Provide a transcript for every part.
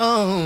Oh,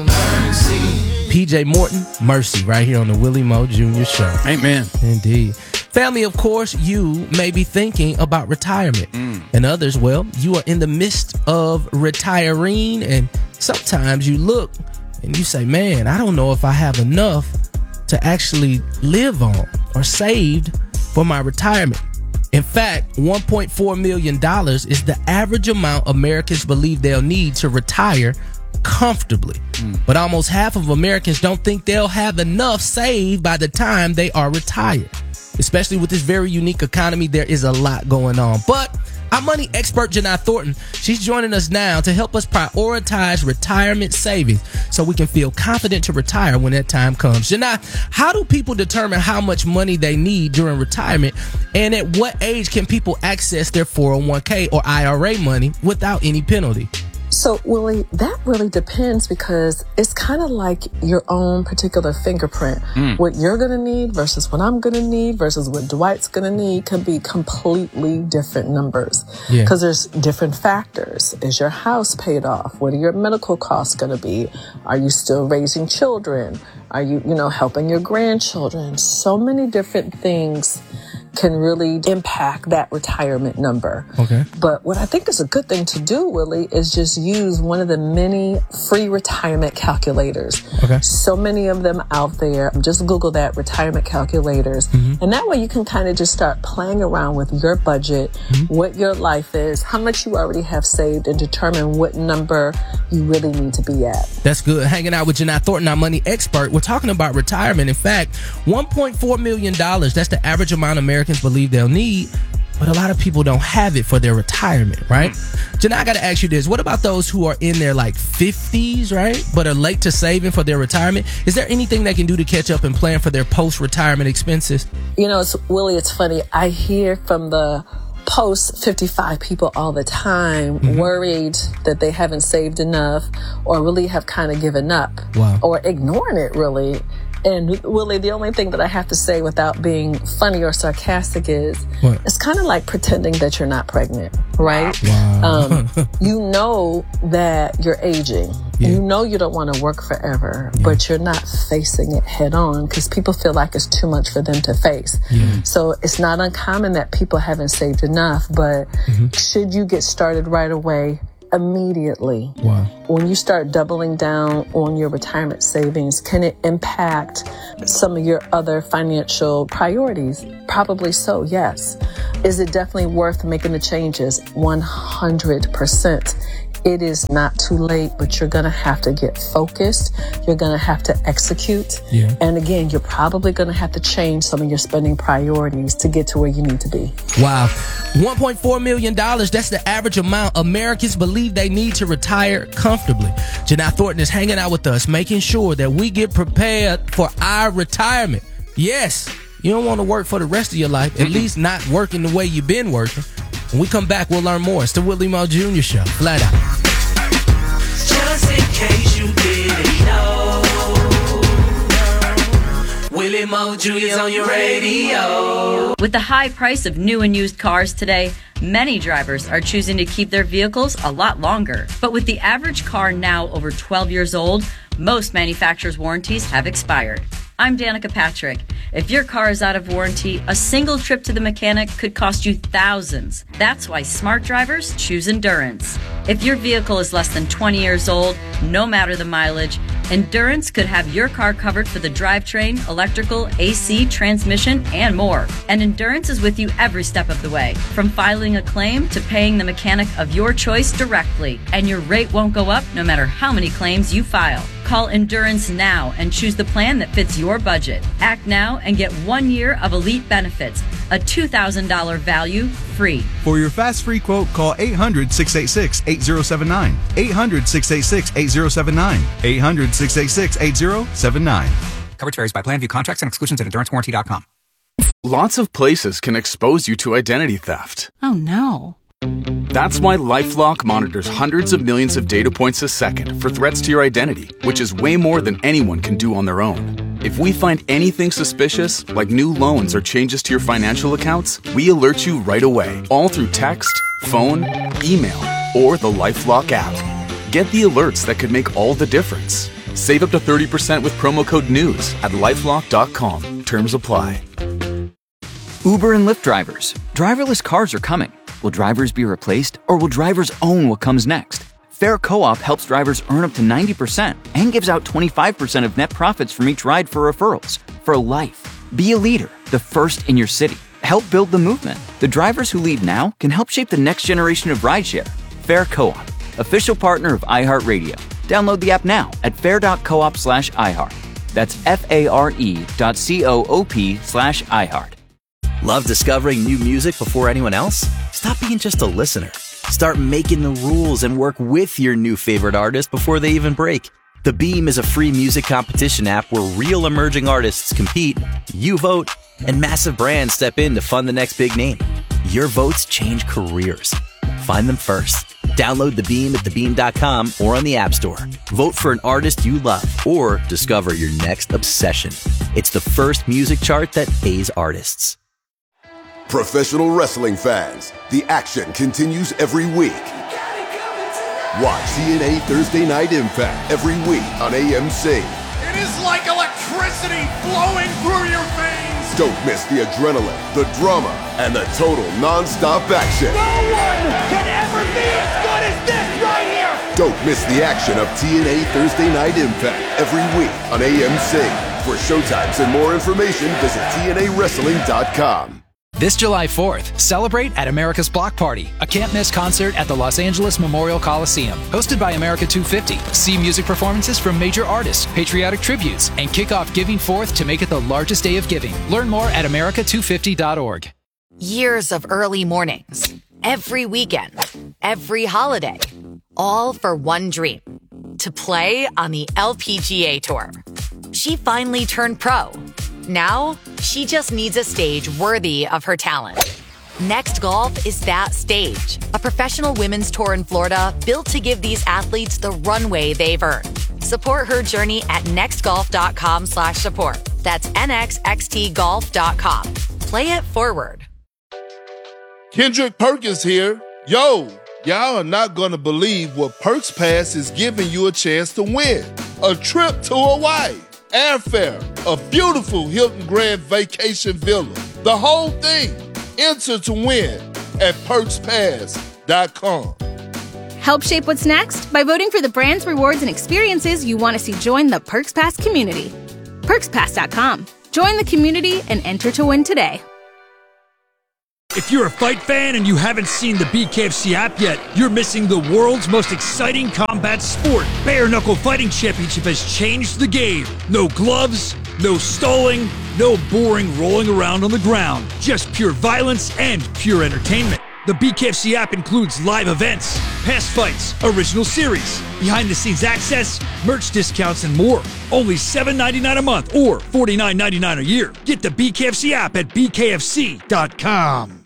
mercy. PJ Morton, Mercy, right here on the Willie Moe Jr. Show. Amen. Indeed. Family, of course, you may be thinking about retirement. And others, well, you are in the midst of retiring, and sometimes you look and you say, man, I don't know if I have enough to actually live on or saved for my retirement. In fact, $1.4 million is the average amount Americans believe they'll need to retire comfortably. But almost half of Americans don't think they'll have enough saved by the time they are retired. Especially with this very unique economy, there is a lot going on. But our money expert, Janai Thornton, she's joining us now to help us prioritize retirement savings so we can feel confident to retire when that time comes. Janai, how do people determine how much money they need during retirement, and at what age can people access their 401k or IRA money without any penalty? So, Willie, that really depends because it's kind of like your own particular fingerprint. What you're going to need versus what I'm going to need versus what Dwight's going to need can be completely different numbers because there's different factors. Is your house paid off? What are your medical costs going to be? Are you still raising children? Are you, helping your grandchildren? So many different things can really impact that retirement number. Okay. But what I think is a good thing to do, Willie, is just use one of the many free retirement calculators. Okay. So many of them out there. Just Google that, retirement calculators. And that way you can kind of just start playing around with your budget, what your life is, how much you already have saved, and determine what number you really need to be at. That's good. Hanging out with Janai Thornton, our money expert. We're talking about retirement. In fact, $1.4 million, that's the average amount Americans believe they'll need, but a lot of people don't have it for their retirement, right? Janai, I gotta ask you this. What about those who are in their 50s, right, but are late to saving for their retirement? Is there anything they can do to catch up and plan for their post-retirement expenses? Willie, it's funny. I hear from the post 55 people all the time worried that they haven't saved enough or really have kind of given up or ignoring it, really. And Willie, the only thing that I have to say without being funny or sarcastic is it's kind of like pretending that you're not pregnant, right? Wow. You know that you're aging. You know you don't want to work forever, but you're not facing it head on because people feel like it's too much for them to face. So it's not uncommon that people haven't saved enough, but should you get started right away, immediately? When you start doubling down on your retirement savings, can it impact some of your other financial priorities? Probably so, yes. Is it definitely worth making the changes? 100%. It is not too late, but you're going to have to get focused. You're going to have to execute. And again, you're probably going to have to change some of your spending priorities to get to where you need to be. Wow. $1.4 million, that's the average amount Americans believe they need to retire comfortably. Janai Thornton is hanging out with us, making sure that we get prepared for our retirement. Yes, you don't want to work for the rest of your life, at least not working the way you've been working. When we come back, we'll learn more. It's the Willie Moe Jr. Show. Flat out. Just in case you didn't know, Willie Moe Jr. is on your radio. With the high price of new and used cars today, many drivers are choosing to keep their vehicles a lot longer. But with the average car now over 12 years old, most manufacturers' warranties have expired. I'm Danica Patrick. If your car is out of warranty, a single trip to the mechanic could cost you thousands. That's why smart drivers choose Endurance. If your vehicle is less than 20 years old, no matter the mileage, Endurance could have your car covered for the drivetrain, electrical, AC, transmission, and more. And Endurance is with you every step of the way, from filing a claim to paying the mechanic of your choice directly. And your rate won't go up no matter how many claims you file. Call Endurance now and choose the plan that fits your budget. Act now and get 1 year of elite benefits, a $2,000 value free. For your fast free quote, call 800-686-8079. 800-686-8079. 800-686-8079. Coverage varies by plan. View contracts and exclusions at endurancewarranty.com. Lots of places can expose you to identity theft. Oh no. That's why LifeLock monitors hundreds of millions of data points a second for threats to your identity, which is way more than anyone can do on their own. If we find anything suspicious, like new loans or changes to your financial accounts, we alert you right away, all through text, phone, email, or the LifeLock app. Get the alerts that could make all the difference. Save up to 30% with promo code NEWS at LifeLock.com. Terms apply. Uber and Lyft drivers. Driverless cars are coming. Will drivers be replaced, or will drivers own what comes next? Fair Co-op helps drivers earn up to 90% and gives out 25% of net profits from each ride for referrals. For life. Be a leader, the first in your city. Help build the movement. The drivers who lead now can help shape the next generation of rideshare. Fair Co-op, official partner of iHeartRadio. Download the app now at fair.coop/iHeart. That's FARE.coop/iHeart. Love discovering new music before anyone else? Stop being just a listener. Start making the rules and work with your new favorite artist before they even break. The Beam is a free music competition app where real emerging artists compete, you vote, and massive brands step in to fund the next big name. Your votes change careers. Find them first. Download The Beam at thebeam.com or on the App Store. Vote for an artist you love or discover your next obsession. It's the first music chart that pays artists. Professional wrestling fans, the action continues every week. Watch TNA Thursday Night Impact every week on AMC. It is like electricity flowing through your veins. Don't miss the adrenaline, the drama, and the total non-stop action. No one can ever be as good as this right here. Don't miss the action of TNA Thursday Night Impact every week on AMC. For showtimes and more information, visit TNAWrestling.com. This July 4th, celebrate at America's Block Party, a can't-miss concert at the Los Angeles Memorial Coliseum. Hosted by America 250. See music performances from major artists, patriotic tributes, and kick off Giving Forth to make it the largest day of giving. Learn more at america250.org. Years of early mornings, every weekend, every holiday, all for one dream, to play on the LPGA Tour. She finally turned pro. Now, she just needs a stage worthy of her talent. Next Golf is that stage. A professional women's tour in Florida built to give these athletes the runway they've earned. Support her journey at nextgolf.com/support. That's nxxtgolf.com. Play it forward. Kendrick Perkins here. Yo, y'all are not going to believe what Perks Pass is giving you a chance to win. A trip to Hawaii. Airfare, a beautiful Hilton Grand Vacation Villa. The whole thing. Enter to win at PerksPass.com. Help shape what's next by voting for the brands, rewards, and experiences you want to see join the Perks Pass community. PerksPass.com. Join the community and enter to win today. If you're a fight fan and you haven't seen the BKFC app yet, you're missing the world's most exciting combat sport. Bare Knuckle Fighting Championship has changed the game. No gloves, no stalling, no boring rolling around on the ground. Just pure violence and pure entertainment. The BKFC app includes live events, past fights, original series, behind-the-scenes access, merch discounts, and more. Only $7.99 a month or $49.99 a year. Get the BKFC app at bkfc.com.